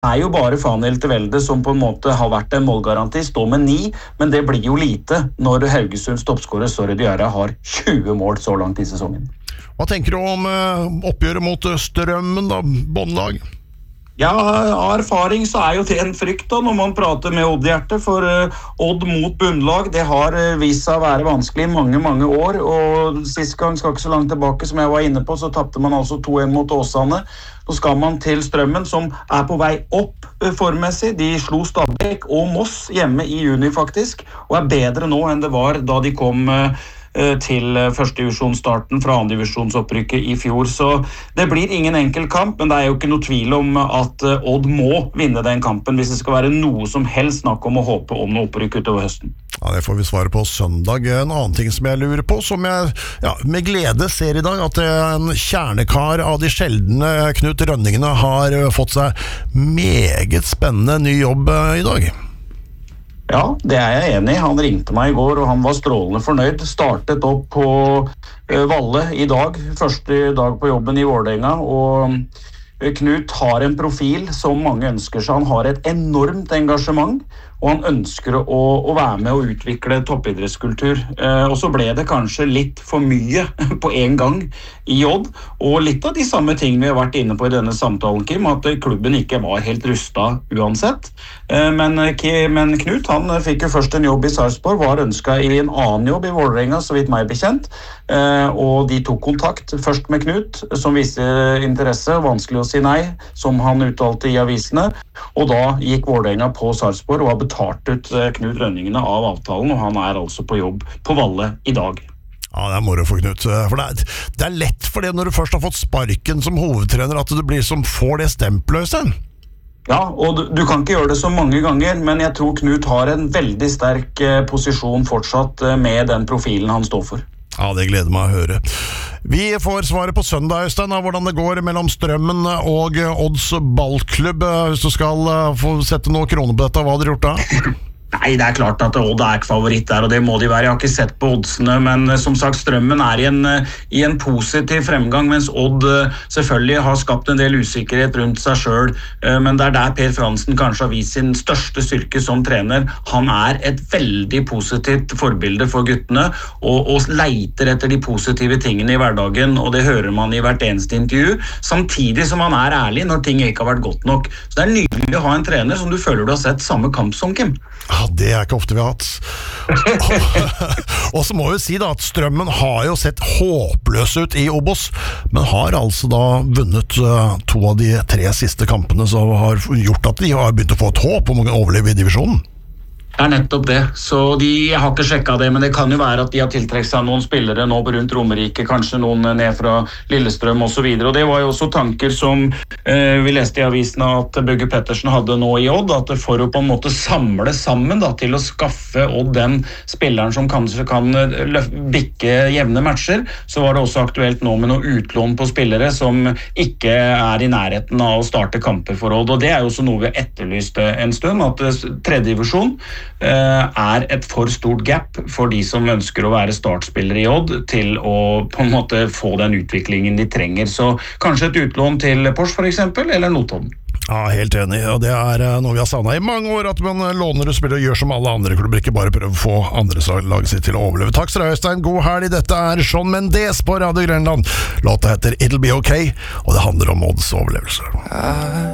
jo bare Fanel Tevelde som på en måte har vært en målgaranti, stå med 9, men det blir jo lite når Haugesunds toppskårer Sorry Diarra har 20 mål så langt i sesongen. Hva tenker du om oppgjøret mot Strømmen da, båndlag? Ja, av erfaring så jo det en frykt da, når man prater med Odd-hjerte, for Odd mot bunnlag, det har vist seg å være vanskelig i mange, mange år, og sist gang, skal ikke så langt tilbake, som jeg var inne på, så tappte man altså 2-1 mot Åsane. Nå skal man til Strømmen, som på vei opp formmessig. De slo Stabæk og Moss hjemme i juni faktisk, og bedre nå enn det var da de kom til førstedivisjonsstarten fra andredivisjonsopprykket i fjor. Så det blir ingen enkel kamp, men det jo ikke noe tvil om at Odd må vinne den kampen hvis det skal være noe som helst snakk om å håpe om noe opprykk utover høsten. Ja, det får vi svare på søndag. En annen ting som jeg lurer på, som jeg med glede ser i dag, at en kjernekar av de sjeldne Knut Rønningene har fått seg meget spennende ny jobb i dag. Ja, det jeg enig i. Han ringte meg i går, og han var strålende fornøyd. Startet opp på Valle i dag, første dag på jobben i Vålerenga, og Knut har en profil som mange ønsker seg. Han har et enormt engasjement, og han ønsker å være med og utvikle toppidrettskultur. Og så ble det kanskje litt for mye på en gang i Odd, og litt av de samme tingene vi har vært inne på i denne samtalen, Kim, at klubben ikke var helt rustet uansett. Men Knut, han fikk jo først en jobb i Sarpsborg, var ønsket i en annen jobb i Vålerenga, så vidt meg bekjent, og de tok kontakt først med Knut, som viste interesse, vanskelig å si nei, som han uttalte i avisene, og da gikk Vålerenga på Sarpsborg og har betalt ut Knut Rønningene av avtalen, og han altså på jobb på Valle i dag. Ja, det moro for Knut, for det lett for det når du først har fått sparken som hovedtrener, at det blir som får det stempløse. Ja, og du kan ikke gjøre det så mange ganger, men jeg tror Knut har en veldig sterk posisjon fortsatt med den profilen han står for. Ja, det gleder meg å høre. Vi får svaret på søndag, Øystein, av hvordan det går mellom Strømmen og Odds ballklubb. Hvis du skal få sette noen kroner på dette, hva har dere gjort da? Nei, det klart at Odd ikke favoritt der, og det må de være. Jeg har ikke sett på oddsene, men som sagt, Strømmen i en positiv fremgang, mens Odd selvfølgelig har skapt en del usikkerhet rundt seg selv, men det der Per Fransen kanskje har vist sin største styrke som trener. Han et veldig positivt forbilde for guttene, og leiter etter de positive tingene i hverdagen, og det hører man i hvert eneste intervju, samtidig som han ærlig når ting ikke har vært godt nok. Så det nydelig å ha en trener som du føler du har sett samme kamp som, Kim. Ja, det ikke ofte vi har hatt. Og så må vi si da at Strømmen har jo sett håpløs ut i Obos, men har altså da vunnet 2 av de 3 siste kampene, som har gjort at de har begynt å få et håp om å overleve i divisjonen. Det nettopp det, så jeg har ikke sjekket det, men det kan jo være at de har tiltrekket seg noen spillere nå rundt Romerike, kanskje noen ned fra Lillestrøm og så videre, og det var jo også tanker som vi leste i avisen at Bøgge Pettersen hadde nå i Odd, at for å på en måte samle sammen da, til å skaffe Odd den spilleren som kanskje kan bikke jevne matcher, så var det også aktuelt nå med noe utlån på spillere som ikke i nærheten av å starte kamper for Odd, og det jo også noe vi etterlyste en stund, at tredje divisjon et for stort gap for de som ønsker å være startspillere i Odd til å på en måte få den utviklingen de trenger. Så kanskje et utlån til Porsche for eksempel, eller Notodden. Ja, helt enig, og det noe vi har savnet i mange år, at man låner og spiller og gjør som alle andre klubber, ikke bare prøver å få andre laget sitt til å overleve. Takk skal du ha, Øystein. God helg. Dette Shawn Mendes på Radio Grenland. Låta heter It'll Be Okay, og det handler om Odds overlevelse.